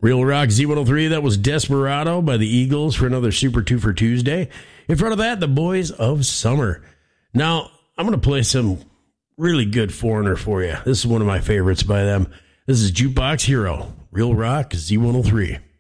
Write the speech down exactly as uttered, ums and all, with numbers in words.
Real Rock Z one oh three, that was Desperado by the Eagles for another Super two for Tuesday. In front of that, the Boys of Summer. Now, I'm going to play some really good Foreigner for you. This is one of my favorites by them. This is Jukebox Hero, Real Rock Z one oh three.